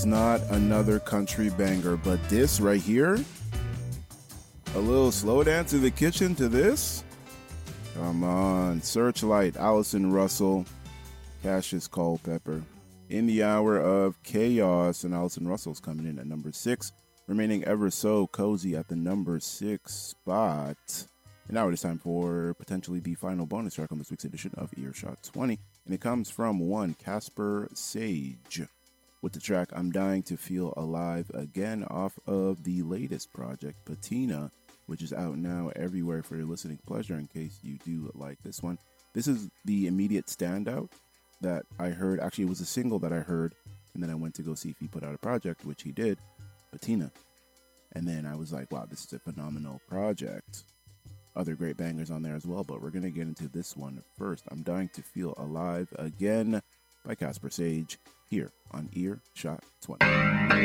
not another country banger, but this right here, a little slow dance in the kitchen to this. Come on, Searchlight, Allison Russell, Cassius Culpepper. In the hour of chaos, and Allison Russell's coming in at number 6, remaining ever so cozy at the number 6 spot. And now it is time for potentially the final bonus track on this week's edition of Earshot 20, and it comes from one Casper Sage with the track I'm Dying to Feel Alive Again off of the latest project, Patina, which is out now everywhere for your listening pleasure in case you do like this one. This is the immediate standout that I heard. Actually, it was a single that I heard, and then I went to go see if he put out a project, which he did, Patina. And then I was like, wow, this is a phenomenal project. Other great bangers on there as well, but we're going to get into this one first. I'm Dying to Feel Alive Again by Casper Sage here on Earshot 20.